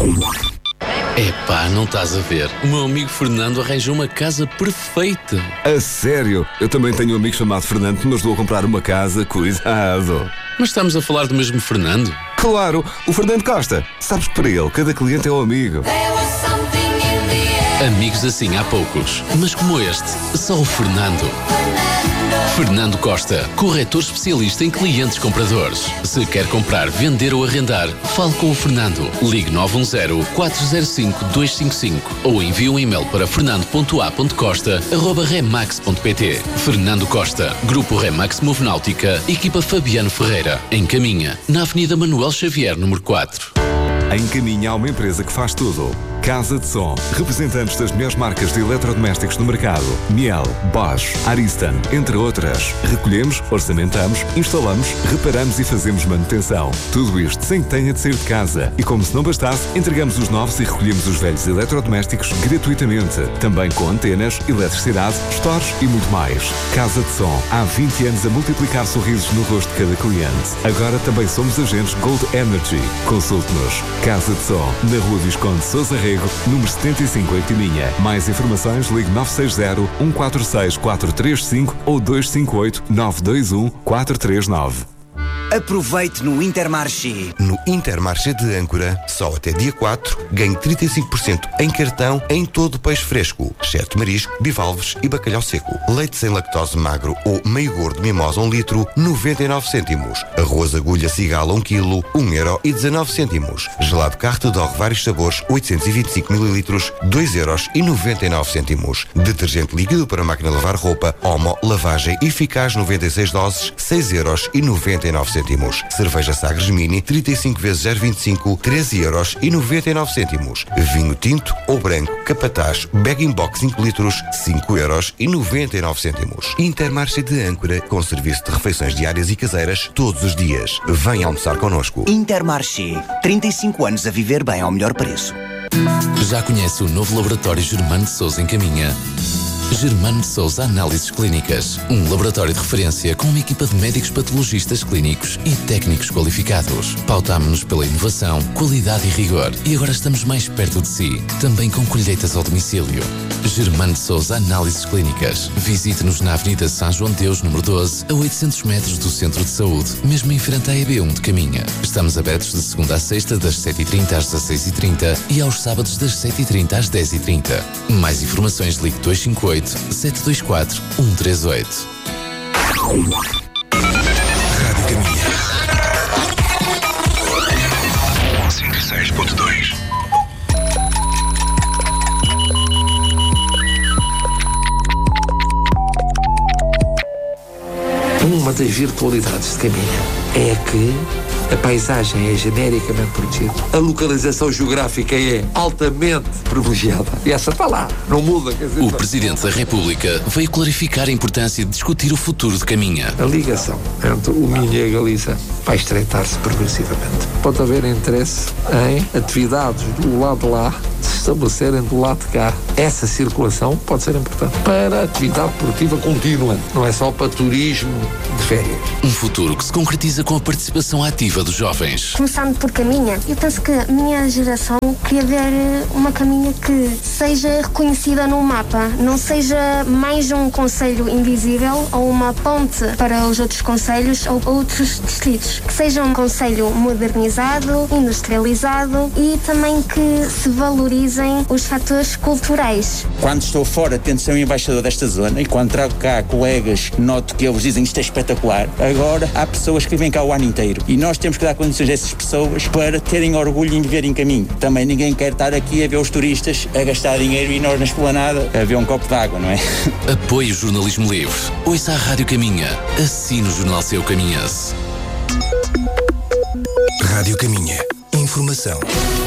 Epá, não estás a ver? O meu amigo Fernando arranjou uma casa perfeita. A sério? Eu também tenho um amigo chamado Fernando que me ajudou a comprar uma casa. Cuidado! Mas estamos a falar do mesmo Fernando? Claro, o Fernando Costa. Sabes que para ele, cada cliente é um amigo. Amigos assim há poucos, mas como este, só o Fernando. Fernando Costa, corretor especialista em clientes compradores. Se quer comprar, vender ou arrendar, fale com o Fernando. Ligue 910-405-255 ou envie um e-mail para fernando.a.costa@remax.pt. Fernando Costa, Grupo Remax Movenáutica, equipa Fabiano Ferreira, em Caminha, na Avenida Manuel Xavier, número 4. Em Caminha há uma empresa que faz tudo. Casa de Som, representantes das melhores marcas de eletrodomésticos do mercado. Miel, Bosch, Ariston, entre outras. Recolhemos, orçamentamos, instalamos, reparamos e fazemos manutenção. Tudo isto sem que tenha de sair de casa. E como se não bastasse, entregamos os novos e recolhemos os velhos eletrodomésticos gratuitamente. Também com antenas, eletricidade, stores e muito mais. Casa de Som, há 20 anos a multiplicar sorrisos no rosto de cada cliente. Agora também somos agentes Gold Energy. Consulte-nos. Casa de Som, na Rua Visconde Sousa Rego, número 75 em Caminha. Mais informações, ligue 960-146-435 ou 258-921-439. Aproveite no Intermarché. No Intermarché de Âncora, só até dia 4, ganhe 35% em cartão em todo o peixe fresco, exceto marisco, bivalves e bacalhau seco. Leite sem lactose magro ou meio gordo mimosa 1 litro, 99 cêntimos. Arroz agulha cigala 1 kg, 1,19 €. Gelado Carte d'Or vários sabores, 825 ml, 2,99 €. Detergente líquido para máquina de lavar roupa, Omo, lavagem eficaz 96 doses, 6,99 €. Cerveja Sagres Mini 35 × 0,25, 13,99 €. Vinho tinto ou branco Capataz Bag-in-Box 5 litros, 5,99 €. Intermarché de Âncora, com serviço de refeições diárias e caseiras todos os dias. Venha almoçar connosco. Intermarché, 35 anos a viver bem ao melhor preço. Já conhece o novo laboratório Germano de Sousa em Caminha? Germano de Sousa Análises Clínicas, um laboratório de referência com uma equipa de médicos patologistas clínicos e técnicos qualificados. Pautámo-nos pela inovação, qualidade e rigor e agora estamos mais perto de si, também com colheitas ao domicílio. Germano de Sousa Análises Clínicas. Visite-nos na Avenida São João de Deus, número 12, a 800 metros do Centro de Saúde, mesmo em frente à EB1 de Caminha. Estamos abertos de segunda a sexta, das 7h30 às 16h30 e aos sábados das 7h30 às 10h30. Mais informações, ligue 258-724-138. Rádio Caminha. 106.2. Uma das virtualidades de Caminha é que a paisagem é genericamente protegida, a localização geográfica é altamente privilegiada e essa está lá, não muda. Quer dizer, O Presidente da República veio clarificar a importância de discutir o futuro de Caminha. a ligação entre o Minho e a Galiza vai estreitar-se progressivamente. Pode haver interesse em atividades do lado de lá se estabelecerem do lado de cá. Essa circulação pode ser importante para a atividade produtiva contínua, não é só para turismo de férias. Um futuro que se concretiza com a participação ativa dos jovens. Começando por Caminha, eu penso que a minha geração queria ver uma Caminha que seja reconhecida no mapa, não seja mais um concelho invisível ou uma ponte para os outros concelhos ou outros distritos, que seja um concelho modernizado, industrializado e também que se valorizem os fatores culturais. Quando estou fora tento ser um embaixador desta zona e quando trago cá colegas noto que eles dizem isto é espetacular. Agora há pessoas que vêm cá o ano inteiro e nós temos que dar condições a essas pessoas para terem orgulho em viver em Caminho. Também ninguém quer estar aqui a ver os turistas a gastar dinheiro e nós na esplanada a ver um copo de água, não é? Apoie o jornalismo livre. Ouça a Rádio Caminha. Assine o Jornal Seu Caminhense. Rádio Caminha. Informação.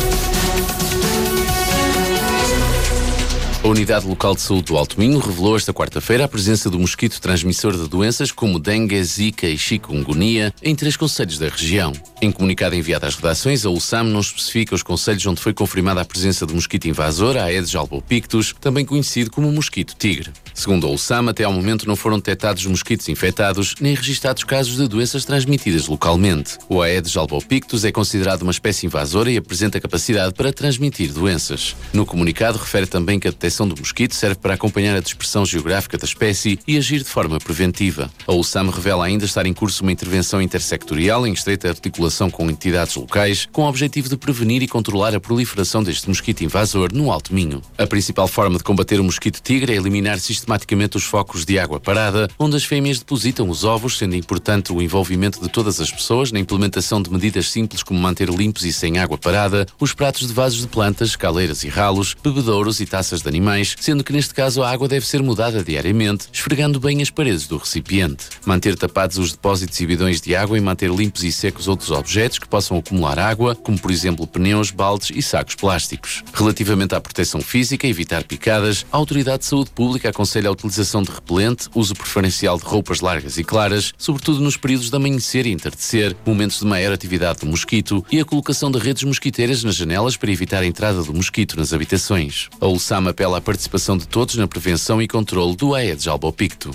A Unidade Local de Saúde do Alto Minho revelou esta quarta-feira a presença do mosquito transmissor de doenças como dengue, zika e chikungunya em 3 concelhos da região. Em comunicado enviado às redações, a USAM não especifica os concelhos onde foi confirmada a presença do mosquito invasor, a Aedes albopictus, também conhecido como mosquito tigre. Segundo a USAM, até ao momento não foram detectados mosquitos infectados, nem registados casos de doenças transmitidas localmente. O Aedes albopictus é considerado uma espécie invasora e apresenta capacidade para transmitir doenças. No comunicado, refere também que a detecção do mosquito serve para acompanhar a dispersão geográfica da espécie e agir de forma preventiva. A USAM revela ainda estar em curso uma intervenção intersectorial em estreita articulação com entidades locais, com o objetivo de prevenir e controlar a proliferação deste mosquito invasor no Alto Minho. A principal forma de combater o mosquito tigre é eliminar sistematicamente os focos de água parada, onde as fêmeas depositam os ovos, sendo importante o envolvimento de todas as pessoas na implementação de medidas simples como manter limpos e sem água parada os pratos de vasos de plantas, caleiras e ralos, bebedouros e taças de animais, sendo que neste caso a água deve ser mudada diariamente, esfregando bem as paredes do recipiente. Manter tapados os depósitos e bidões de água e manter limpos e secos outros objetos que possam acumular água, como por exemplo pneus, baldes e sacos plásticos. Relativamente à proteção física, evitar picadas, a Autoridade de Saúde Pública aconselha a utilização de repelente, uso preferencial de roupas largas e claras, sobretudo nos períodos de amanhecer e entardecer, momentos de maior atividade do mosquito, e a colocação de redes mosquiteiras nas janelas para evitar a entrada do mosquito nas habitações. A USAM apela à participação de todos na prevenção e controle do Aedes albopictus.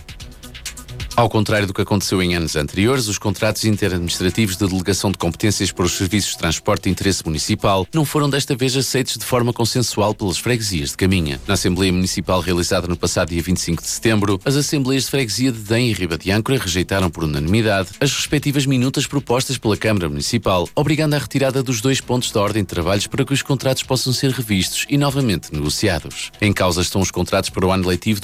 Ao contrário do que aconteceu em anos anteriores, os contratos interadministrativos de delegação de competências para os serviços de transporte de interesse municipal não foram desta vez aceitos de forma consensual pelas freguesias de Caminha. Na Assembleia Municipal realizada no passado dia 25 de setembro, as Assembleias de Freguesia de Dém e Riba de Âncora rejeitaram por unanimidade as respectivas minutas propostas pela Câmara Municipal, obrigando à retirada dos 2 pontos da ordem de trabalhos para que os contratos possam ser revistos e novamente negociados. Em causa estão os contratos para o ano letivo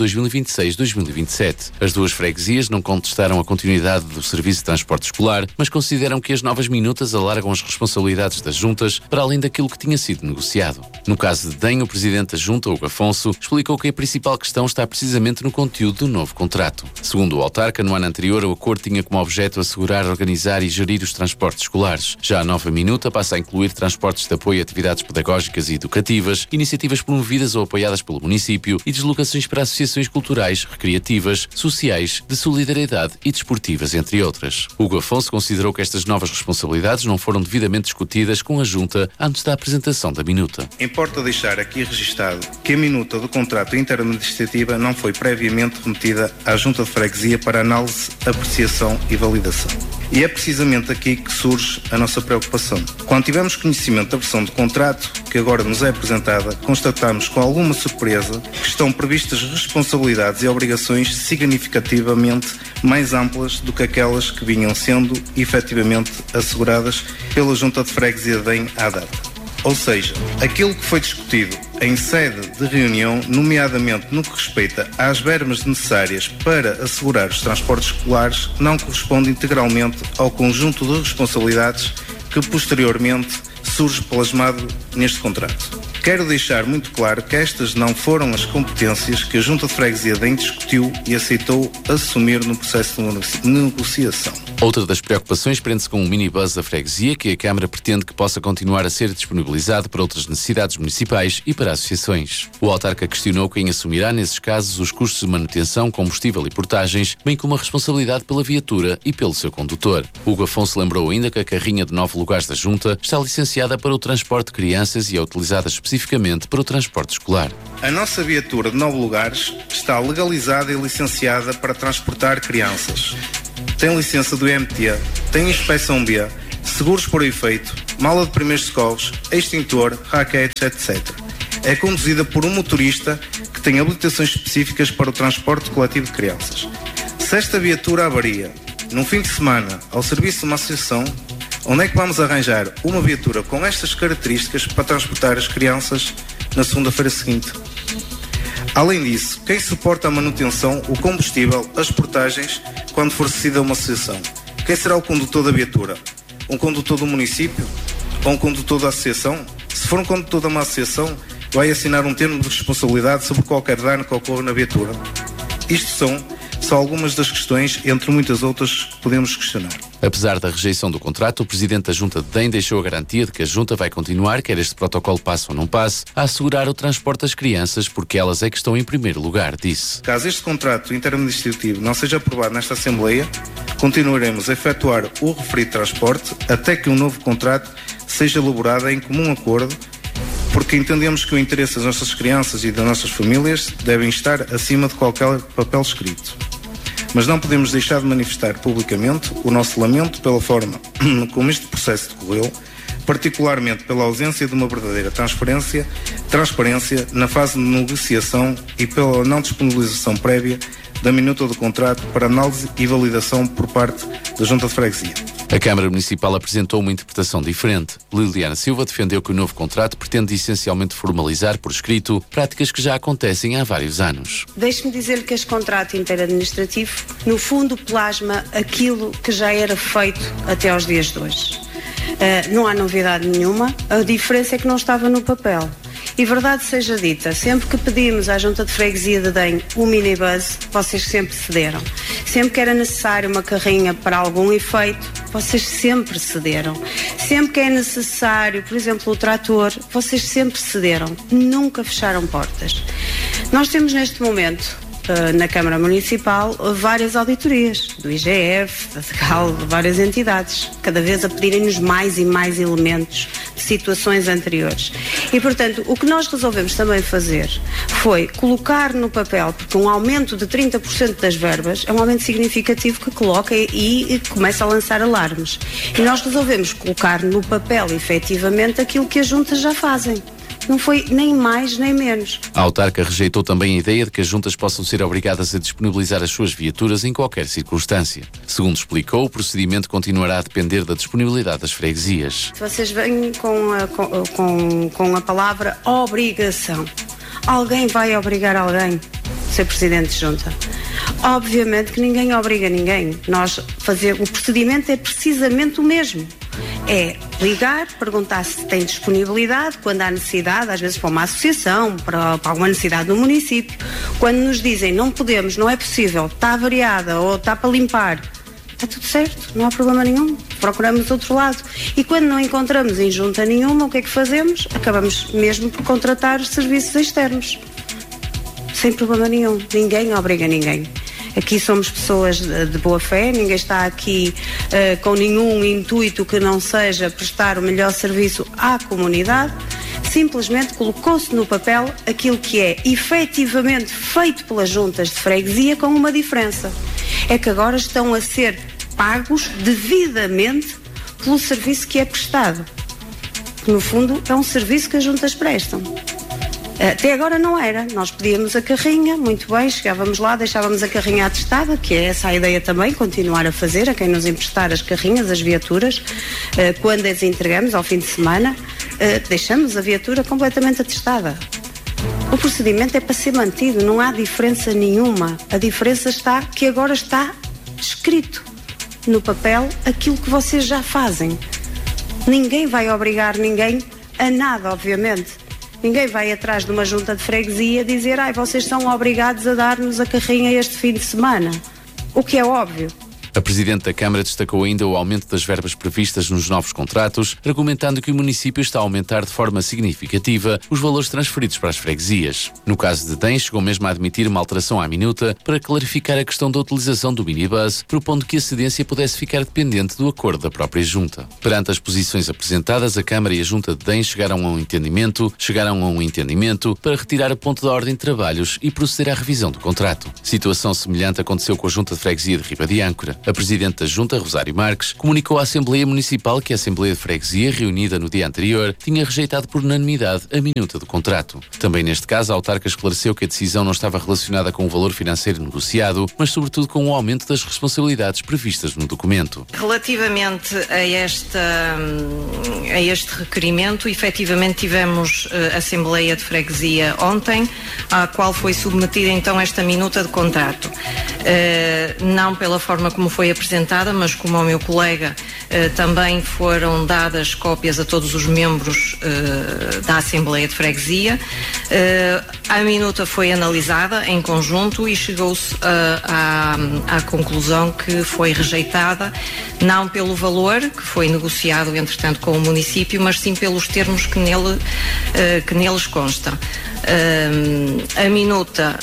2026-2027. As duas freguesias não contestaram a continuidade do serviço de transporte escolar, mas consideram que as novas minutas alargam as responsabilidades das juntas para além daquilo que tinha sido negociado. No caso de Dém, o presidente da junta, Hugo Afonso, explicou que a principal questão está precisamente no conteúdo do novo contrato. Segundo o autarca, no ano anterior o acordo tinha como objeto assegurar, organizar e gerir os transportes escolares. Já a nova minuta passa a incluir transportes de apoio a atividades pedagógicas e educativas, iniciativas promovidas ou apoiadas pelo município e deslocações para associações culturais, recreativas, sociais, de solidariedade e desportivas, entre outras. Hugo Afonso considerou que estas novas responsabilidades não foram devidamente discutidas com a Junta antes da apresentação da minuta. Importa deixar aqui registado que a minuta do contrato interadministrativa não foi previamente remetida à Junta de Freguesia para análise, apreciação e validação. E é precisamente aqui que surge a nossa preocupação. Quando tivemos conhecimento da versão do contrato que agora nos é apresentada, constatamos com alguma surpresa que estão previstas responsabilidades e obrigações significativamente mais amplas do que aquelas que vinham sendo efetivamente asseguradas pela Junta de Freguesia de Dém à data. Ou seja, aquilo que foi discutido em sede de reunião, nomeadamente no que respeita às verbas necessárias para assegurar os transportes escolares, não corresponde integralmente ao conjunto de responsabilidades que posteriormente surge plasmado neste contrato. Quero deixar muito claro que estas não foram as competências que a Junta de Freguesia de Dém discutiu e aceitou assumir no processo de negociação. Outra das preocupações prende-se com um minibus da freguesia que a Câmara pretende que possa continuar a ser disponibilizado para outras necessidades municipais e para associações. O autarca questionou quem assumirá nesses casos os custos de manutenção, combustível e portagens, bem como a responsabilidade pela viatura e pelo seu condutor. Hugo Afonso lembrou ainda que a carrinha de 9 lugares da Junta está licenciada para o transporte de crianças e é utilizada especificamente para o transporte escolar. A nossa viatura de 9 lugares está legalizada e licenciada para transportar crianças. Tem licença do IMT, tem inspeção B, seguros por efeito, mala de primeiros socorros, extintor, raquetes, etc. É conduzida por um motorista que tem habilitações específicas para o transporte coletivo de crianças. Se esta viatura avaria num fim de semana ao serviço de uma associação, onde é que vamos arranjar uma viatura com estas características para transportar as crianças na segunda-feira seguinte? Além disso, quem suporta a manutenção, o combustível, as portagens, quando for cedida uma associação? Quem será o condutor da viatura? Um condutor do município? Ou um condutor da associação? Se for um condutor de uma associação, vai assinar um termo de responsabilidade sobre qualquer dano que ocorra na viatura. Isto são só algumas das questões, entre muitas outras, que podemos questionar. Apesar da rejeição do contrato, o Presidente da Junta de DEM deixou a garantia de que a Junta vai continuar, quer este protocolo passe ou não passe, a assegurar o transporte das crianças, porque elas é que estão em primeiro lugar, disse. Caso este contrato interadministrativo não seja aprovado nesta Assembleia, continuaremos a efetuar o referido transporte até que um novo contrato seja elaborado em comum acordo, porque entendemos que o interesse das nossas crianças e das nossas famílias devem estar acima de qualquer papel escrito. Mas não podemos deixar de manifestar publicamente o nosso lamento pela forma como este processo decorreu, particularmente pela ausência de uma verdadeira transparência na fase de negociação e pela não disponibilização prévia da minuta do contrato para análise e validação por parte da Junta de Freguesia. A Câmara Municipal apresentou uma interpretação diferente. Liliana Silva defendeu que o novo contrato pretende essencialmente formalizar por escrito práticas que já acontecem há vários anos. Deixe-me dizer que este contrato interadministrativo, no fundo, plasma aquilo que já era feito até aos dias de hoje. Não há novidade nenhuma, a diferença é que não estava no papel. E verdade seja dita, sempre que pedimos à Junta de Freguesia de DEM o minibus, vocês sempre cederam. Sempre que era necessário uma carrinha para algum efeito, vocês sempre cederam. Sempre que é necessário, por exemplo, o trator, vocês sempre cederam. Nunca fecharam portas. Nós temos neste momento, na Câmara Municipal, várias auditorias, do IGF, da SECAL, de várias entidades, cada vez a pedirem-nos mais e mais elementos de situações anteriores. E, portanto, o que nós resolvemos também fazer foi colocar no papel, porque um aumento de 30% das verbas é um aumento significativo que coloca e começa a lançar alarmes. E nós resolvemos colocar no papel, efetivamente, aquilo que as juntas já fazem. Não foi nem mais nem menos. A autarca rejeitou também a ideia de que as juntas possam ser obrigadas a disponibilizar as suas viaturas em qualquer circunstância. Segundo explicou, o procedimento continuará a depender da disponibilidade das freguesias. Vocês vêm com a palavra obrigação. Alguém vai obrigar alguém a ser presidente de junta? Obviamente que ninguém obriga ninguém. O procedimento é precisamente o mesmo. É ligar, perguntar se tem disponibilidade, quando há necessidade, às vezes para uma associação, para alguma necessidade no município. Quando nos dizem não podemos, não é possível, está avariada ou está para limpar, está tudo certo, não há problema nenhum, procuramos outro lado. E quando não encontramos em junta nenhuma, o que é que fazemos? Acabamos mesmo por contratar serviços externos. Sem problema nenhum, ninguém obriga ninguém. Aqui somos pessoas de boa fé, ninguém está aqui com nenhum intuito que não seja prestar o melhor serviço à comunidade. Simplesmente colocou-se no papel aquilo que é efetivamente feito pelas juntas de freguesia, com uma diferença. É que agora estão a ser pagos devidamente pelo serviço que é prestado. Que, no fundo, é um serviço que as juntas prestam. Até agora não era. Nós pedíamos a carrinha, muito bem, chegávamos lá, deixávamos a carrinha atestada, que é essa a ideia também, continuar a fazer, a quem nos emprestar as carrinhas, as viaturas, quando as entregamos ao fim de semana, deixamos a viatura completamente atestada. O procedimento é para ser mantido, não há diferença nenhuma. A diferença está que agora está escrito no papel aquilo que vocês já fazem. Ninguém vai obrigar ninguém a nada, obviamente. Ninguém vai atrás de uma junta de freguesia dizer vocês são obrigados a dar-nos a carrinha este fim de semana. O que é óbvio. A Presidente da Câmara destacou ainda o aumento das verbas previstas nos novos contratos, argumentando que o município está a aumentar de forma significativa os valores transferidos para as freguesias. No caso de DEM, chegou mesmo a admitir uma alteração à minuta para clarificar a questão da utilização do minibus, propondo que a cedência pudesse ficar dependente do acordo da própria Junta. Perante as posições apresentadas, a Câmara e a Junta de DEM chegaram a um entendimento para retirar a ponto da ordem de trabalhos e proceder à revisão do contrato. Situação semelhante aconteceu com a Junta de Freguesia de Riba de Âncora. A Presidente da Junta, Rosário Marques, comunicou à Assembleia Municipal que a Assembleia de Freguesia, reunida no dia anterior, tinha rejeitado por unanimidade a minuta do contrato. Também neste caso, a autarca esclareceu que a decisão não estava relacionada com o valor financeiro negociado, mas sobretudo com o aumento das responsabilidades previstas no documento. Relativamente a este requerimento, efetivamente tivemos a Assembleia de Freguesia ontem, à qual foi submetida então esta minuta de contrato. não pela forma como foi apresentada, mas como ao meu colega também foram dadas cópias a todos os membros da Assembleia de Freguesia. A minuta foi analisada em conjunto e chegou-se à conclusão que foi rejeitada, não pelo valor que foi negociado entretanto com o município, mas sim pelos termos que neles constam. A minuta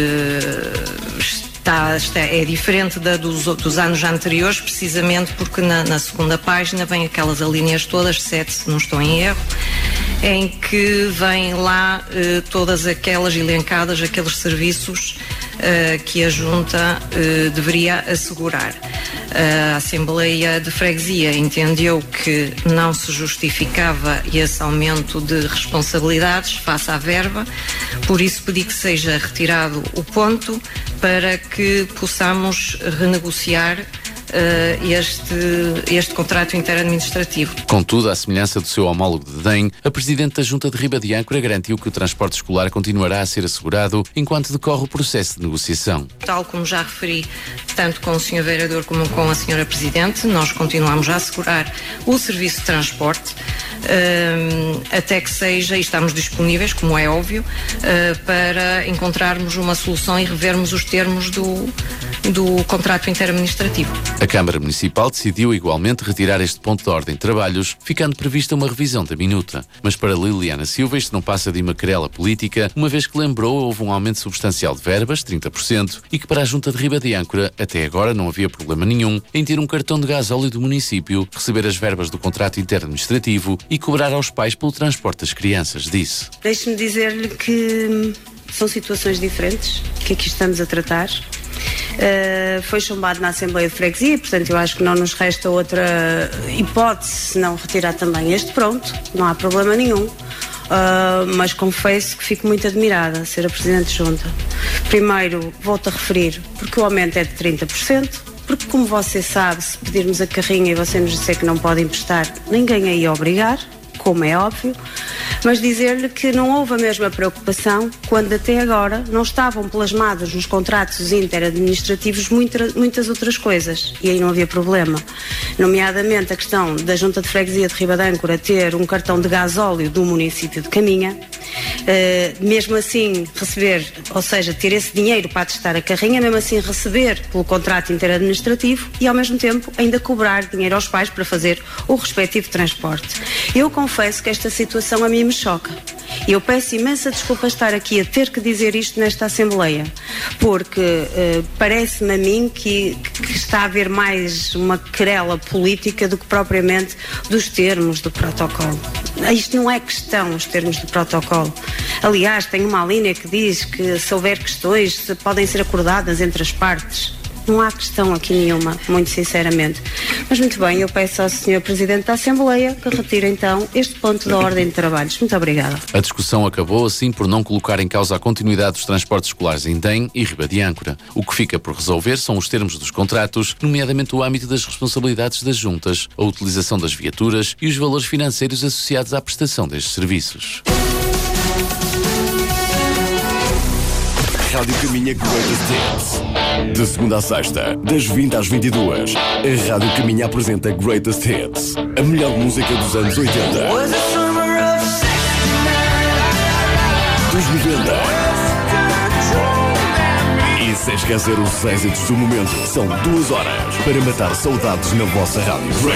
é diferente dos anos anteriores, precisamente porque na segunda página vem aquelas alíneas todas, 7 se não estou em erro, em que vem lá todas aquelas elencadas, aqueles serviços que a Junta deveria assegurar. A Assembleia de Freguesia entendeu que não se justificava esse aumento de responsabilidades face à verba, por isso pedi que seja retirado o ponto para que possamos renegociar este contrato interadministrativo. Contudo, à semelhança do seu homólogo de DEM, a Presidente da Junta de Riba de Âncora garantiu que o transporte escolar continuará a ser assegurado enquanto decorre o processo de negociação. Tal como já referi, tanto com o Sr. Vereador como com a Sra. Presidente, nós continuamos a assegurar o serviço de transporte até que seja, e estamos disponíveis, como é óbvio, para encontrarmos uma solução e revermos os termos do contrato interadministrativo. A Câmara Municipal decidiu igualmente retirar este ponto de ordem de trabalhos, ficando prevista uma revisão da minuta. Mas para Liliana Silva isto não passa de uma querela política, uma vez que lembrou houve um aumento substancial de verbas, 30%, e que para a Junta de Riba de Âncora até agora não havia problema nenhum em ter um cartão de gasóleo do município, receber as verbas do contrato interadministrativo e cobrar aos pais pelo transporte das crianças, disse. Deixe-me dizer-lhe que são situações diferentes que aqui estamos a tratar. Foi chumbado na Assembleia de Freguesia, portanto eu acho que não nos resta outra hipótese senão retirar também este, pronto, não há problema nenhum. Mas confesso que fico muito admirada a ser a Presidente de Junta. Primeiro, volto a referir, porque o aumento é de 30%, porque como você sabe, se pedirmos a carrinha e você nos disser que não pode emprestar, ninguém a ia obrigar, como é óbvio, mas dizer-lhe que não houve a mesma preocupação quando até agora não estavam plasmados nos contratos interadministrativos muitas outras coisas, e aí não havia problema, nomeadamente a questão da Junta de Freguesia de Riba de Âncora ter um cartão de gasóleo do município de Caminha, mesmo assim receber, ou seja, ter esse dinheiro para atestar a carrinha, mesmo assim receber pelo contrato interadministrativo e ao mesmo tempo ainda cobrar dinheiro aos pais para fazer o respectivo transporte. Eu confesso que esta situação a mim me choca. E eu peço imensa desculpa estar aqui a ter que dizer isto nesta Assembleia, porque parece-me a mim que está a haver mais uma querela política do que propriamente dos termos do protocolo. Isto não é questão, os termos do protocolo. Aliás, tem uma linha que diz que se houver questões podem ser acordadas entre as partes. Não há questão aqui nenhuma, muito sinceramente. Mas muito bem, eu peço ao Sr. Presidente da Assembleia que retire então este ponto da ordem de trabalhos. Muito obrigada. A discussão acabou assim por não colocar em causa a continuidade dos transportes escolares em DEM e Riba de Âncora. O que fica por resolver são os termos dos contratos, nomeadamente o âmbito das responsabilidades das juntas, a utilização das viaturas e os valores financeiros associados à prestação destes serviços. Rádio Caminha Greatest Hits. De segunda a sexta, das 20 às 22, a Rádio Caminha apresenta Greatest Hits, a melhor música dos anos 80, dos 90 e sem esquecer os êxitos do momento. São 2 horas para matar saudades na vossa rádio.